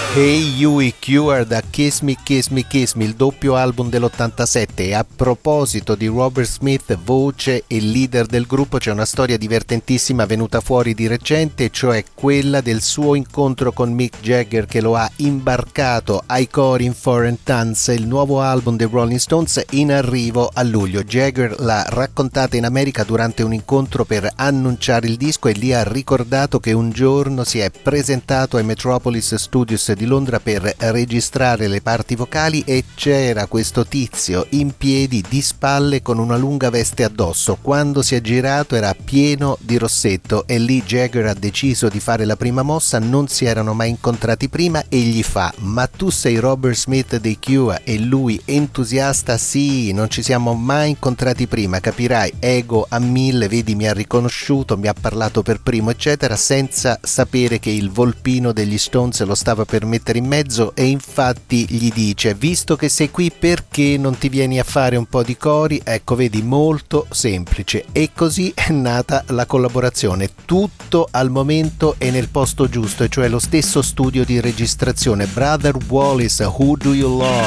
Hey You i Cure da Kiss Me Kiss Me Kiss Me, il doppio album dell'87. E a proposito di Robert Smith, voce e leader del gruppo, c'è una storia divertentissima venuta fuori di recente, cioè quella del suo incontro con Mick Jagger che lo ha imbarcato ai cori in Foreign Tons, il nuovo album dei Rolling Stones in arrivo a luglio. Jagger l'ha raccontata in America durante un incontro per annunciare il disco e lì ha ricordato che un giorno si è presentato ai Metropolis Studios di Londra per registrare le parti vocali e c'era questo tizio in piedi di spalle con una lunga veste addosso. Quando si è girato era pieno di rossetto e lì Jagger ha deciso di fare la prima mossa. Non si erano mai incontrati prima e gli fa: ma tu sei Robert Smith dei Cure? E lui entusiasta: sì, non ci siamo mai incontrati prima, capirai, ego a 1000, vedi, mi ha riconosciuto, mi ha parlato per primo eccetera, senza sapere che il volpino degli Stones lo stava per mettere in mezzo. E infatti gli dice: visto che sei qui, perché non ti vieni a fare un po' di cori? Ecco, vedi, molto semplice. E così è nata la collaborazione, tutto al momento e nel posto giusto, e cioè lo stesso studio di registrazione. Brother Wallace, Who Do You Love?